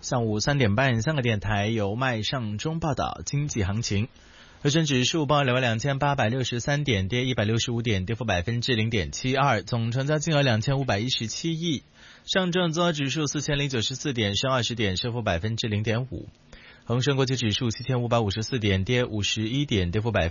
上午3点半，香港电台由麦尚中报道经济行情。恒生指数报22863点，跌165点，跌幅0.72%，总成交金额2517亿。上证综合指数4094点，升20点，升幅0.5%。恒生国际指数7554点，跌51点，跌幅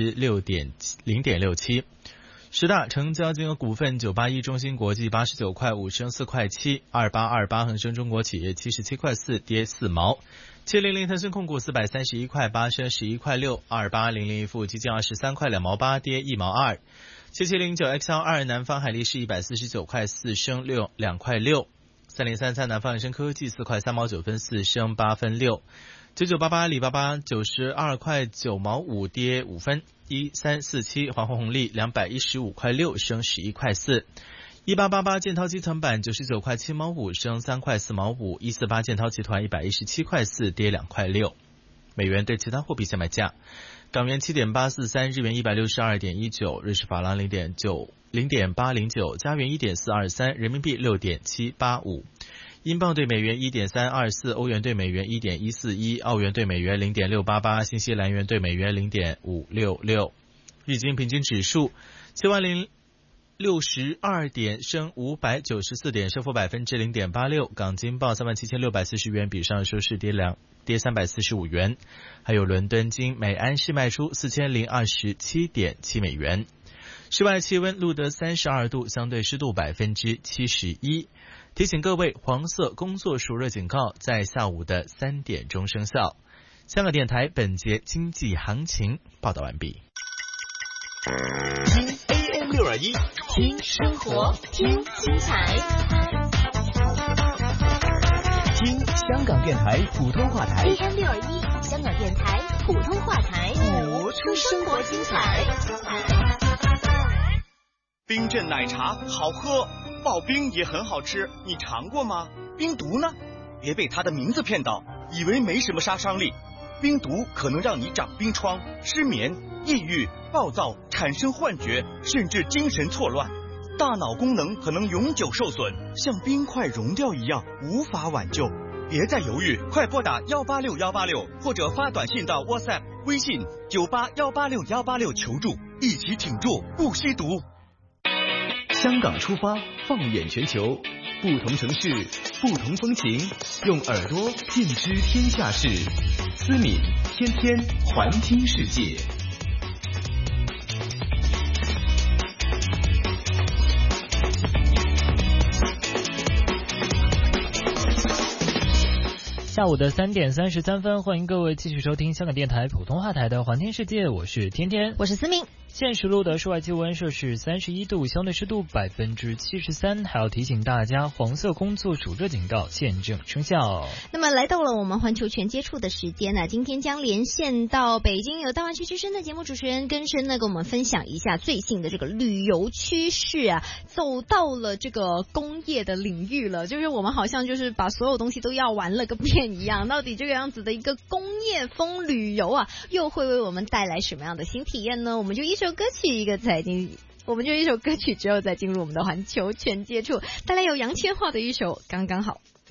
0.67%。十大成交金额股份：981中芯国际89块5升4块7，2828恒生中国企业77块4跌4毛，700腾讯控股431块8升11块6，2800富基金23块2毛8跌1毛2，7709 XL2 南方海力士149块4升2块6，3033南方恒生科技4块3毛9分4升8分6，9988阿里巴巴92块9毛5跌5分，1347华虹红利215块6升11块4，1888建滔基层板99块7毛5升3块4毛5，148建滔集团117块4跌2块6。美元对其他货币下卖价：港元7.843，日元162.19，瑞士法郎0.809，加元1.423，人民币6.785。英镑对美元1.324，欧元对美元1.141，澳元对美元0.688，新西兰元对美元0.566。日经平均指数7062点，升594点，升幅0.86%。港金报37640元，比上收市跌345元。还有伦敦金每安士卖出4027.7美元。室外气温录得32度，相对湿度71%。提醒各位，黄色工作暑热警告在下午的3点钟生效。香港电台本节经济行情报道完毕。 听 AM621，听生活，听精彩， 听香港电台普通话台 AM621，香港电台普通话台， 活出生活精彩。 冰镇奶茶好喝，刨冰也很好吃，你尝过吗？冰毒呢？别被它的名字骗到，以为没什么杀伤力。冰毒可能让你长冰疮、失眠、抑郁、暴躁，产生幻觉，甚至精神错乱，大脑功能可能永久受损，像冰块融掉一样，无法挽救。别再犹豫，快拨打186186，或者发短信到 WhatsApp、微信98186求助，一起挺住，不吸毒。 香港出发，放眼全球，不同城市，不同风情，用耳朵尽知天下事。思敏天天环听世界。 下午的3点33分，欢迎各位继续收听香港电台普通话台的环听世界，我是天天， 我是思敏。 现时录的室外气温摄氏31度，相对湿度73%，还要提醒大家，黄色工作暑热警告现正生效。 那么来到了我们环球全接触的时间呢，今天将连线到北京有大湾区之声的节目主持人根生呢，跟我们分享一下最新的这个旅游趋势啊，走到了这个工业的领域了，就是我们好像就是把所有东西都要玩了个遍一样，到底这个样子的一个工业风旅游啊，又会为我们带来什么样的新体验呢？我们就一首歌曲之后再进入我们的环球全接触，带来有杨千嬅的一首刚刚好。